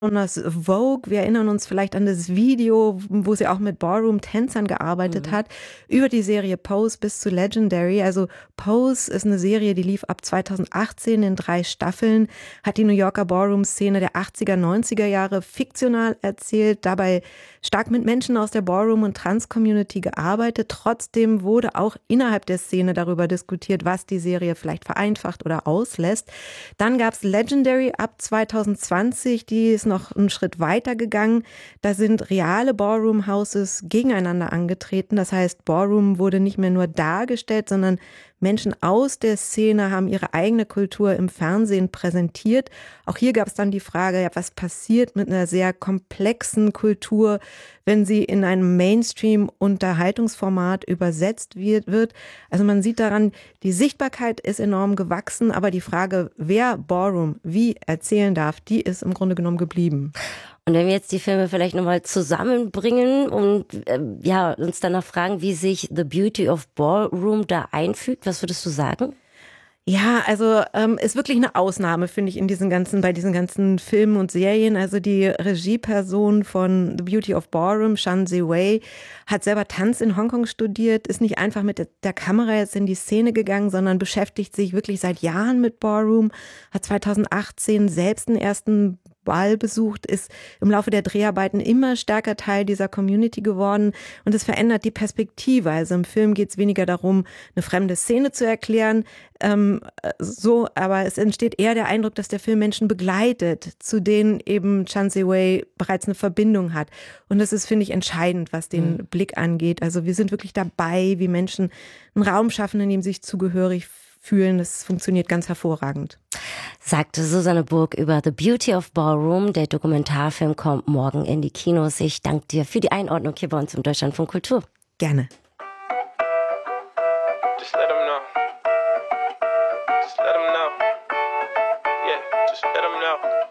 besonders Vogue. Wir erinnern uns vielleicht an das Video, wo sie auch mit Ballroom-Tänzern gearbeitet hat, über die Serie Pose bis zu Legendary. Also Pose ist eine Serie, die lief ab 2018 in 3 Staffeln, hat die New Yorker Ballroom-Szene der 80er, 90er Jahre fiktional erzählt, dabei stark mit Menschen aus der Ballroom- und Trans-Community gearbeitet. Trotzdem wurde auch innerhalb der Szene darüber diskutiert, was die Serie vielleicht vereinfacht oder auslässt. Dann gab es Legendary ab 2020, die ist noch einen Schritt weiter gegangen. Da sind reale Ballroom-Houses gegeneinander angetreten. Das heißt, Ballroom wurde nicht mehr nur dargestellt, sondern Menschen aus der Szene haben ihre eigene Kultur im Fernsehen präsentiert. Auch hier gab es dann die Frage, ja, was passiert mit einer sehr komplexen Kultur, wenn sie in einem Mainstream-Unterhaltungsformat übersetzt wird. Also man sieht daran, die Sichtbarkeit ist enorm gewachsen, aber die Frage, wer Ballroom wie erzählen darf, die ist im Grunde genommen geblieben. Und wenn wir jetzt die Filme vielleicht nochmal zusammenbringen und uns danach fragen, wie sich The Beauty of Ballroom da einfügt, was würdest du sagen? Ja, also ist wirklich eine Ausnahme, finde ich, bei diesen ganzen Filmen und Serien. Also die Regieperson von The Beauty of Ballroom, Shan Ziwei, hat selber Tanz in Hongkong studiert, ist nicht einfach mit der Kamera jetzt in die Szene gegangen, sondern beschäftigt sich wirklich seit Jahren mit Ballroom, hat 2018 selbst einen ersten Ball besucht, ist im Laufe der Dreharbeiten immer stärker Teil dieser Community geworden und es verändert die Perspektive. Also im Film geht es weniger darum, eine fremde Szene zu erklären, aber es entsteht eher der Eindruck, dass der Film Menschen begleitet, zu denen eben Shan Ziwei bereits eine Verbindung hat. Und das ist, finde ich, entscheidend, was den Blick angeht. Also wir sind wirklich dabei, wie Menschen einen Raum schaffen, in dem sie sich zugehörig fühlen. Das funktioniert ganz hervorragend. Sagte Susanne Burg über The Beauty of Ballroom. Der Dokumentarfilm kommt morgen in die Kinos. Ich danke dir für die Einordnung hier bei uns im Deutschlandfunk Kultur. Gerne. Just let 'em know. Just let 'em know. Yeah, just let 'em know.